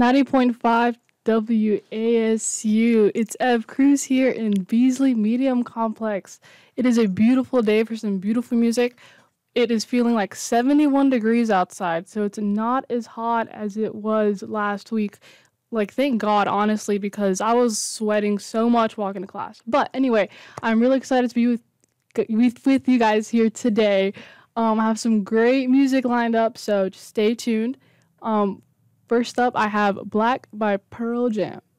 90.5 WASU. It's Ev Cruz here in Beasley Medium Complex. It is a beautiful day for some beautiful music. It is feeling like 71 degrees outside, so it's not as hot as it was last week. Like, thank God, honestly, because I was sweating so much walking to class. But anyway, I'm really excited to be with you guys here today. I have some great music lined up, so just stay tuned. First up, I have Black by Pearl Jam.